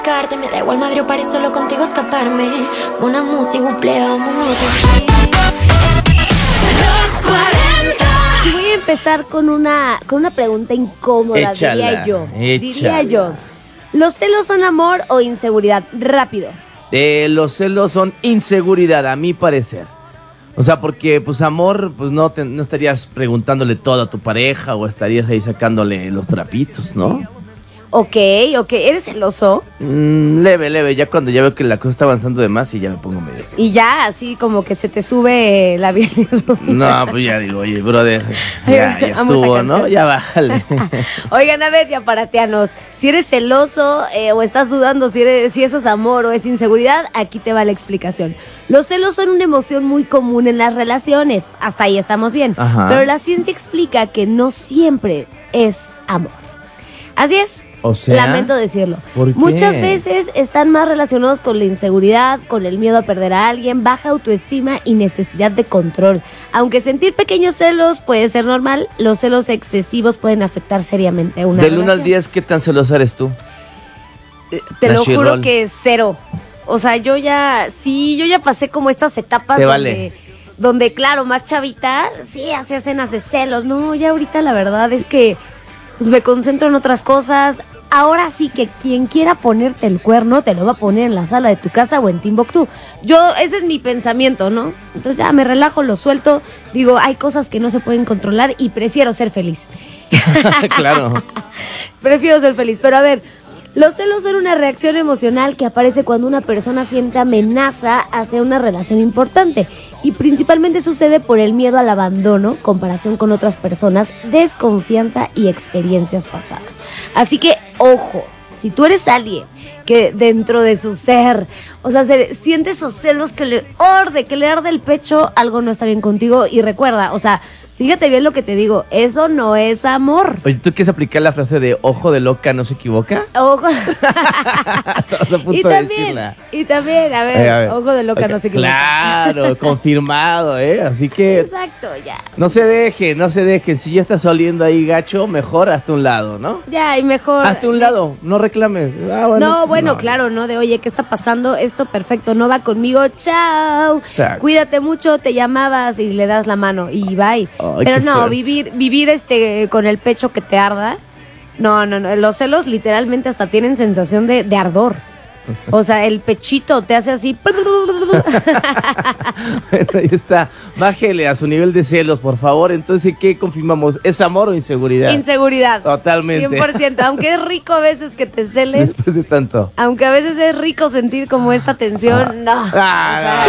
Me da igual madre o paré solo contigo escaparme. Una música, vámonos. Los 40. Y voy a empezar con una pregunta incómoda, Échala. Diría yo. ¿Los celos son amor o inseguridad? Rápido. Los celos son inseguridad, a mi parecer. O sea, porque pues amor, pues no estarías preguntándole todo a tu pareja o estarías ahí sacándole los trapitos, ¿no? Ok, ¿eres celoso? Leve, ya cuando ya veo que la cosa está avanzando de más y ya me pongo medio. Y ya, así como que se te sube la bilirrubina. No, pues ya digo, oye, brother, ya Amo estuvo, esa ¿no? canción. Ya bájale. Oigan, a ver, ya paratianos, si eres celoso o estás dudando si eso es amor o es inseguridad, aquí te va la explicación. Los celos son una emoción muy común en las relaciones, hasta ahí estamos bien. Ajá. Pero la ciencia explica que no siempre es amor. Así es. O sea, lamento decirlo. ¿por qué? Muchas veces están más relacionados con la inseguridad, con el miedo a perder a alguien, baja autoestima y necesidad de control. Aunque sentir pequeños celos puede ser normal, los celos excesivos pueden afectar seriamente a una Del 1 al relación. 10, ¿qué tan celosa eres tú? Te La lo juro Chirrol. que 0. O sea, yo ya pasé como estas etapas Te donde, claro, más chavita, sí, hacía escenas de celos. No, ya ahorita la verdad es que pues me concentro en otras cosas. Ahora sí que quien quiera ponerte el cuerno te lo va a poner en la sala de tu casa o en Timbuktu. Ese es mi pensamiento, ¿no? Entonces ya me relajo, lo suelto. Digo, hay cosas que no se pueden controlar y prefiero ser feliz. Claro. Prefiero ser feliz. Pero a ver, los celos son una reacción emocional que aparece cuando una persona siente amenaza hacia una relación importante y principalmente sucede por el miedo al abandono, comparación con otras personas, desconfianza y experiencias pasadas. Así que, ojo, si tú eres alguien que dentro de su ser, o sea, siente esos celos que le arde el pecho, algo no está bien contigo y recuerda, o sea, fíjate bien lo que te digo, eso no es amor. Oye, ¿tú quieres aplicar la frase de ojo de loca no se equivoca? Ojo. Estás a punto de decirla. Y también, a ver, ojo de loca Ok, no se equivoca. Claro, confirmado, ¿eh? Así que Exacto, ya. no se dejen. Si ya estás oliendo ahí gacho, mejor hazte un lado, ¿no? Ya, y mejor. Hazte un lado, no reclames. Bueno, claro, ¿no? De oye, ¿qué está pasando? Esto perfecto, no va conmigo, chao. Exacto. Cuídate mucho, te llamabas y le das la mano y bye. Ay, Pero qué no, fuerte. vivir con el pecho que te arda. No, los celos literalmente hasta tienen sensación de ardor. O sea, el pechito te hace así. Bueno, ahí está. Bájele a su nivel de celos, por favor. Entonces, ¿qué confirmamos? ¿Es amor o inseguridad? Inseguridad. Totalmente. 100%. Aunque es rico a veces que te celen. Después de tanto. Aunque a veces es rico sentir como esta tensión. No. O sea,